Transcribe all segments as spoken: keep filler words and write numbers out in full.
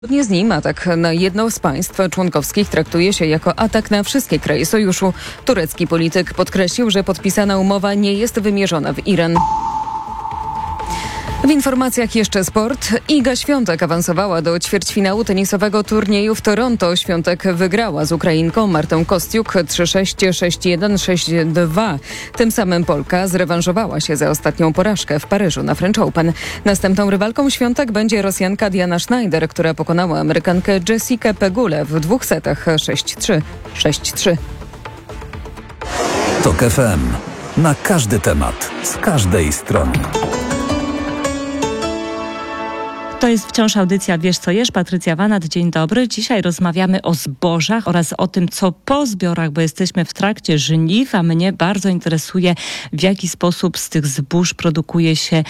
Zgodnie z nim atak na jedno z państw członkowskich traktuje się jako atak na wszystkie kraje sojuszu. Turecki polityk podkreślił, że podpisana umowa nie jest wymierzona w Iran. W informacjach jeszcze sport. Iga Świątek awansowała do ćwierćfinału tenisowego turnieju w Toronto. Świątek wygrała z Ukrainką Martą Kostiuk trzy sześć, sześć jeden, sześć dwa. Tym samym Polka zrewanżowała się za ostatnią porażkę w Paryżu na French Open. Następną rywalką Świątek będzie Rosjanka Diana Schneider, która pokonała Amerykankę Jessikę Pegulę w dwóch setach sześć trzy, sześć trzy. Tok F M. Na każdy temat, z każdej strony. To jest wciąż audycja Wiesz co jesz? Patrycja Wanat, dzień dobry. Dzisiaj rozmawiamy o zbożach oraz o tym, co po zbiorach, bo jesteśmy w trakcie żniw, a mnie bardzo interesuje, w jaki sposób z tych zbóż produkuje się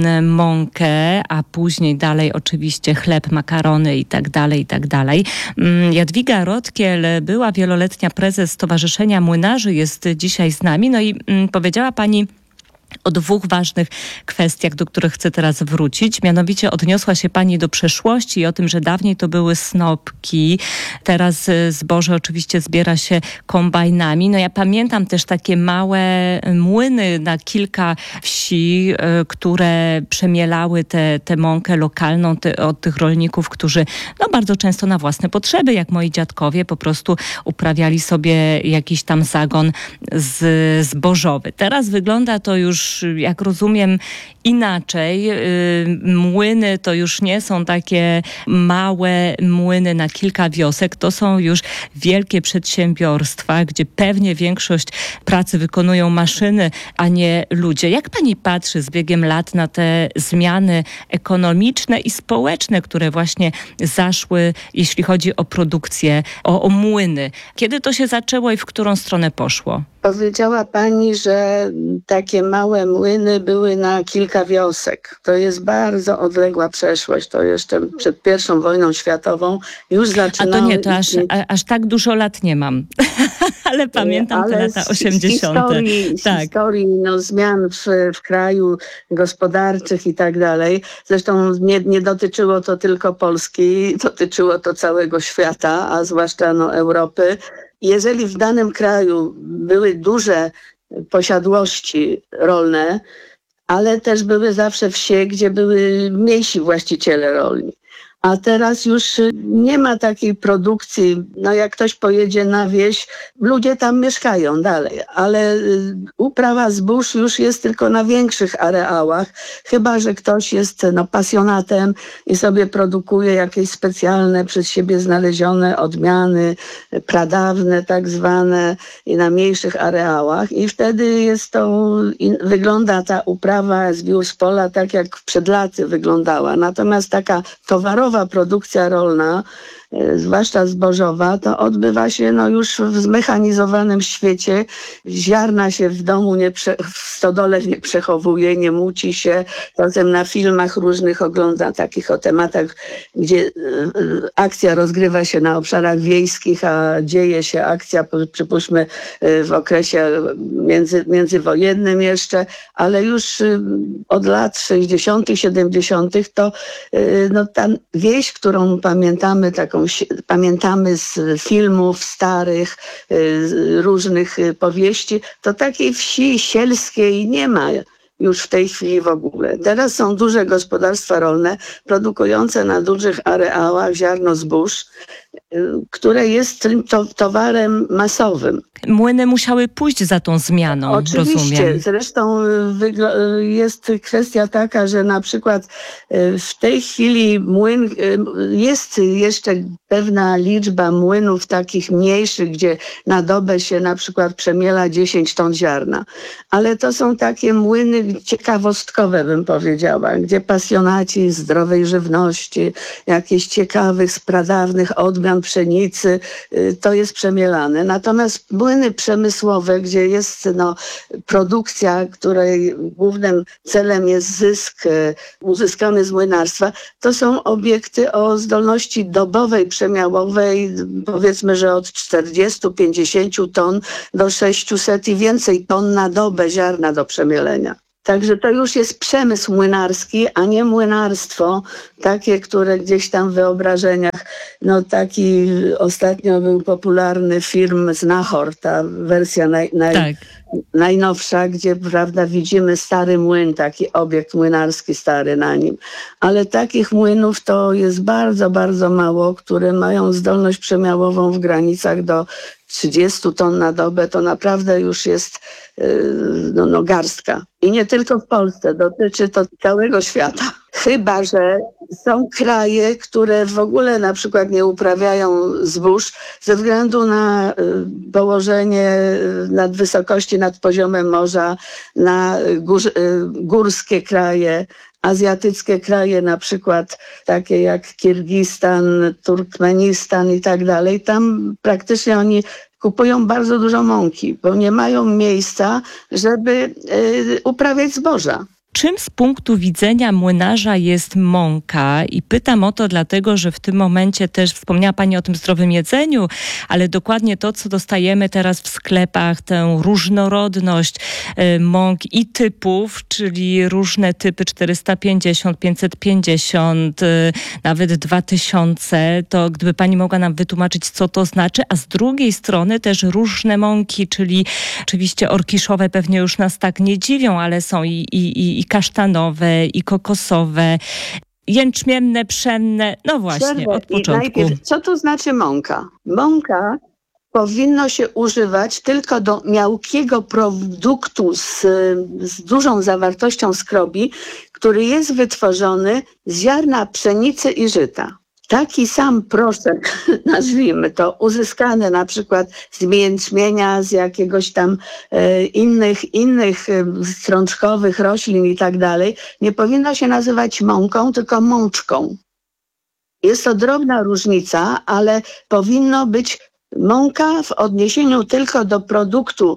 mąkę, a później dalej oczywiście chleb, makarony i tak dalej, i tak dalej. Jadwiga Rotkiel, była wieloletnia prezes Stowarzyszenia Młynarzy, jest dzisiaj z nami. No i mm, powiedziała pani o dwóch ważnych kwestiach, do których chcę teraz wrócić. Mianowicie odniosła się pani do przeszłości i o tym, że dawniej to były snopki. Teraz zboże oczywiście zbiera się kombajnami. No ja pamiętam też takie małe młyny na kilka wsi, które przemielały tę te, te mąkę lokalną te, od tych rolników, którzy no bardzo często na własne potrzeby, jak moi dziadkowie, po prostu uprawiali sobie jakiś tam zagon z, zbożowy. Teraz wygląda to już, jak rozumiem, inaczej. Młyny to już nie są takie małe młyny na kilka wiosek. To są już wielkie przedsiębiorstwa, gdzie pewnie większość pracy wykonują maszyny, a nie ludzie. Jak pani patrzy z biegiem lat na te zmiany ekonomiczne i społeczne, które właśnie zaszły, jeśli chodzi o produkcję, o, o młyny? Kiedy to się zaczęło i w którą stronę poszło? Powiedziała pani, że takie małe młyny były na kilka wiosek. To jest bardzo odległa przeszłość. To jeszcze przed pierwszą wojną światową już zaczynało. A to nie, to aż, aż tak dużo lat nie mam. Ale pamiętam ale te lata osiemdziesiąte. Z historii, z tak. historii no, zmian w, w kraju gospodarczych i tak dalej. Zresztą nie, nie dotyczyło to tylko Polski, dotyczyło to całego świata, a zwłaszcza no, Europy. Jeżeli w danym kraju były duże posiadłości rolne, ale też były zawsze wsie, gdzie były mniejsi właściciele rolni. A teraz już nie ma takiej produkcji, no jak ktoś pojedzie na wieś, ludzie tam mieszkają dalej, ale uprawa zbóż już jest tylko na większych areałach, chyba że ktoś jest no, pasjonatem i sobie produkuje jakieś specjalne, przez siebie znalezione odmiany, pradawne tak zwane i na mniejszych areałach i wtedy jest to, wygląda ta uprawa z wiór z pola tak jak przed laty wyglądała. Natomiast taka towarowa produkcja rolna, zwłaszcza zbożowa, to odbywa się no już w zmechanizowanym świecie. Ziarna się w domu, nie prze, w stodole nie przechowuje, nie muci się. Potem na filmach różnych ogląda takich o tematach, gdzie akcja rozgrywa się na obszarach wiejskich, a dzieje się akcja, przypuśćmy, w okresie między, międzywojennym jeszcze, ale już od lat sześćdziesiątych, siedemdziesiątych to no, ta wieś, którą pamiętamy, taką pamiętamy z filmów starych, różnych powieści, to takiej wsi sielskiej nie ma już w tej chwili w ogóle. Teraz są duże gospodarstwa rolne produkujące na dużych areałach ziarno zbóż, które jest to, towarem masowym. Młyny musiały pójść za tą zmianą, Oczywiście. rozumiem. Zresztą jest kwestia taka, że na przykład w tej chwili młyn, jest jeszcze pewna liczba młynów takich mniejszych, gdzie na dobę się na przykład przemiela dziesięć ton ziarna. Ale to są takie młyny ciekawostkowe, bym powiedziała, gdzie pasjonaci zdrowej żywności, jakichś ciekawych, pradawnych odmian pszenicy, to jest przemielane. Natomiast młyny przemysłowe, gdzie jest no, produkcja, której głównym celem jest zysk uzyskany z młynarstwa, to są obiekty o zdolności dobowej, przemiałowej, powiedzmy, że od czterdziestu do pięćdziesięciu ton do sześciuset i więcej ton na dobę ziarna do przemielenia. Także to już jest przemysł młynarski, a nie młynarstwo, takie, które gdzieś tam w wyobrażeniach, no taki ostatnio był popularny film Znachor, ta wersja naj, naj, Tak. najnowsza, gdzie prawda widzimy stary młyn, taki obiekt młynarski stary na nim. Ale takich młynów to jest bardzo, bardzo mało, które mają zdolność przemiałową w granicach do trzydziestu ton na dobę. To naprawdę już jest no, no garstka. I nie tylko w Polsce, dotyczy to całego świata. Chyba że są kraje, które w ogóle na przykład nie uprawiają zbóż ze względu na położenie nad wysokości nad poziomem morza, na gór, górskie kraje, azjatyckie kraje, na przykład takie jak Kirgistan, Turkmenistan i tak dalej. Tam praktycznie oni kupują bardzo dużo mąki, bo nie mają miejsca, żeby y, uprawiać zboża. Czym z punktu widzenia młynarza jest mąka? I pytam o to dlatego, że w tym momencie też wspomniała Pani o tym zdrowym jedzeniu, ale dokładnie to, co dostajemy teraz w sklepach, tę różnorodność y, mąk i typów, czyli różne typy czterysta pięćdziesiąt, pięćset pięćdziesiąt, y, nawet dwa tysiące, to gdyby Pani mogła nam wytłumaczyć, co to znaczy, a z drugiej strony też różne mąki, czyli oczywiście orkiszowe pewnie już nas tak nie dziwią, ale są i, i, i i kasztanowe, i kokosowe, jęczmienne, pszenne. No właśnie, Przerwę. od początku. I najpierw, co to znaczy mąka? Mąka powinno się używać tylko do miałkiego produktu z, z dużą zawartością skrobi, który jest wytworzony z ziarna pszenicy i żyta. Taki sam proszek, nazwijmy to, uzyskany na przykład z jęczmienia, z jakiegoś tam e, innych, innych e, strączkowych roślin i tak dalej, nie powinno się nazywać mąką, tylko mączką. Jest to drobna różnica, ale powinno być mąka w odniesieniu tylko do produktu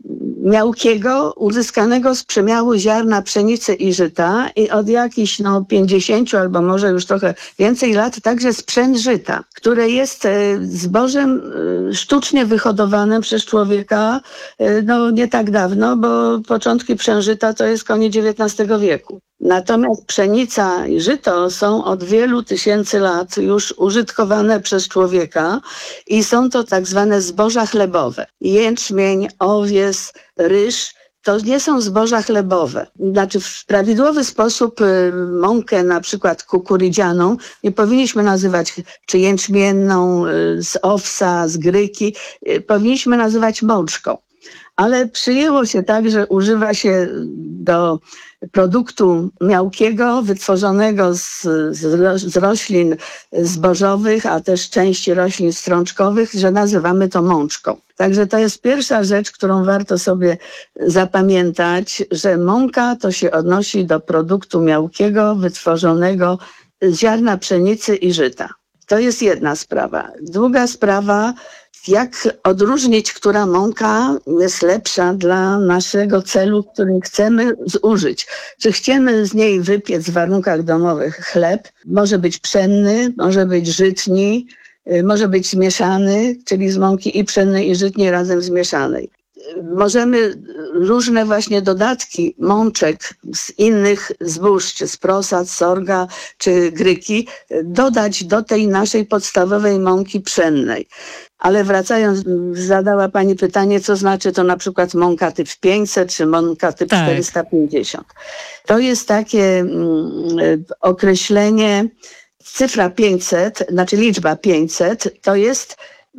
miałkiego uzyskanego z przemiału ziarna pszenicy i żyta i od jakichś no, pięćdziesięciu albo może już trochę więcej lat także sprzęt żyta, które jest zbożem sztucznie wyhodowanym przez człowieka no, nie tak dawno, bo początki przężyta to jest koniec dziewiętnastego wieku. Natomiast pszenica i żyto są od wielu tysięcy lat już użytkowane przez człowieka i są to tak zwane zboża chlebowe. Jęczmień, owies, ryż to nie są zboża chlebowe. Znaczy w prawidłowy sposób mąkę na przykład kukurydzianą nie powinniśmy nazywać czy jęczmienną, z owsa, z gryki, powinniśmy nazywać mączką. Ale przyjęło się tak, że używa się do produktu miałkiego wytworzonego z, z, z roślin zbożowych, a też części roślin strączkowych, że nazywamy to mączką. Także to jest pierwsza rzecz, którą warto sobie zapamiętać, że mąka to się odnosi do produktu miałkiego wytworzonego z ziarna pszenicy i żyta. To jest jedna sprawa. Druga sprawa, jak odróżnić, która mąka jest lepsza dla naszego celu, który chcemy zużyć. Czy chcemy z niej wypiec w warunkach domowych chleb? Może być pszenny, może być żytni, może być zmieszany, czyli z mąki i pszennej i żytniej razem zmieszanej. Możemy różne właśnie dodatki mączek z innych zbóż, czy z prosad, sorga, czy gryki, dodać do tej naszej podstawowej mąki pszennej. Ale wracając, zadała Pani pytanie, co znaczy to na przykład mąka typ pięćset, czy mąka typ tak. czterysta pięćdziesiąt. To jest takie mm, określenie, cyfra pięćset, znaczy liczba pięćset, to jest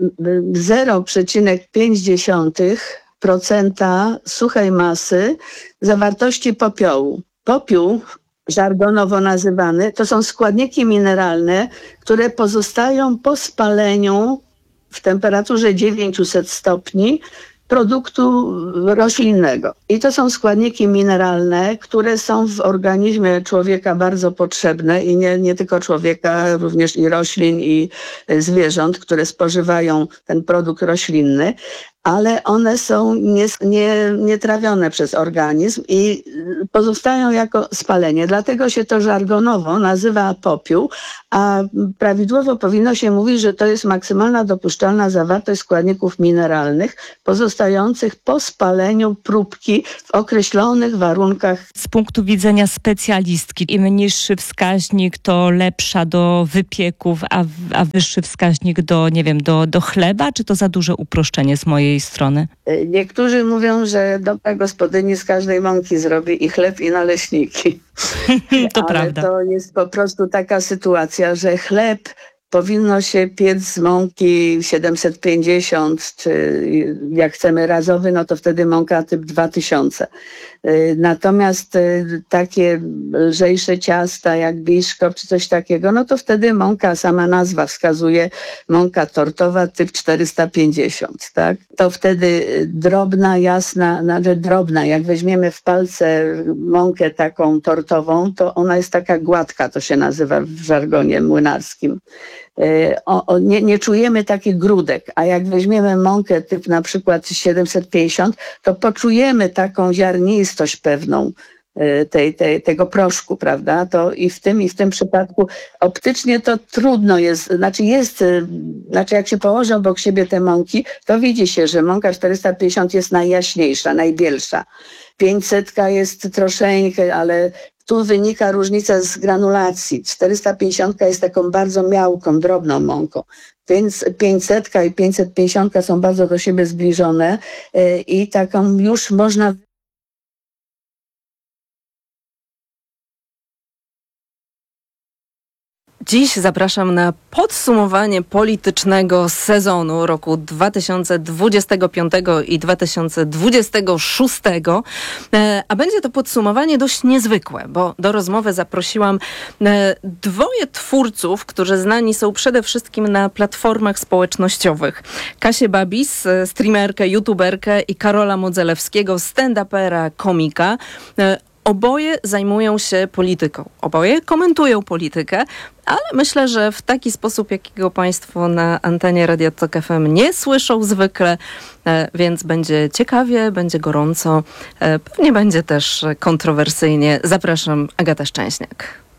zero przecinek pięć procent suchej masy zawartości popiołu. Popiół, żargonowo nazywany, to są składniki mineralne, które pozostają po spaleniu w temperaturze dziewięćset stopni produktu roślinnego. I to są składniki mineralne, które są w organizmie człowieka bardzo potrzebne i nie, nie tylko człowieka, również i roślin, i zwierząt, które spożywają ten produkt roślinny. ale one są nie, nie, nietrawione przez organizm i pozostają jako spalenie. Dlatego się to żargonowo nazywa popiół, a prawidłowo powinno się mówić, że to jest maksymalna dopuszczalna zawartość składników mineralnych pozostających po spaleniu próbki w określonych warunkach. Z punktu widzenia specjalistki, im niższy wskaźnik, to lepsza do wypieków, a, a wyższy wskaźnik do, nie wiem, do, do chleba, czy to za duże uproszczenie z mojej strony? Niektórzy mówią, że dobra gospodyni z każdej mąki zrobi i chleb, i naleśniki. To Ale prawda. to jest po prostu taka sytuacja, że chleb powinno się piec z mąki siedemset pięćdziesiąt, czy jak chcemy razowy, no to wtedy mąka typ dwa tysiące. Natomiast takie lżejsze ciasta jak biszkopt czy coś takiego, no to wtedy mąka, sama nazwa wskazuje, mąka tortowa typ czterysta pięćdziesiąt, tak? To wtedy drobna, jasna, znaczy drobna, jak weźmiemy w palce mąkę taką tortową, to ona jest taka gładka, to się nazywa w żargonie młynarskim. O, o, nie, nie czujemy takich grudek, a jak weźmiemy mąkę typ na przykład siedemset pięćdziesiąt, to poczujemy taką ziarnistość pewną tej, tej, tego proszku, prawda? To i w tym, i w tym przypadku optycznie to trudno jest, znaczy jest, znaczy jak się położy obok siebie te mąki, to widzi się, że mąka czterysta pięćdziesiąt jest najjaśniejsza, najbielsza. pięćsetka jest troszeczkę, ale tu wynika różnica z granulacji. czterysta pięćdziesiąt jest taką bardzo miałką, drobną mąką. Więc pięćsetka i pięćset pięćdziesiąt są bardzo do siebie zbliżone i taką już można... Dziś zapraszam na podsumowanie politycznego sezonu roku dwa tysiące dwudziestego piątego i dwa tysiące dwudziestego szóstego, a będzie to podsumowanie dość niezwykłe, bo do rozmowy zaprosiłam dwoje twórców, którzy znani są przede wszystkim na platformach społecznościowych. Kasię Babis, streamerkę, youtuberkę, i Karola Modzelewskiego, stand-upera, komika. Oboje zajmują się polityką. Oboje komentują politykę, ale myślę, że w taki sposób, jakiego Państwo na antenie Radia Tok F M nie słyszą zwykle, więc będzie ciekawie, będzie gorąco, pewnie będzie też kontrowersyjnie. Zapraszam, Agata Szczęśniak.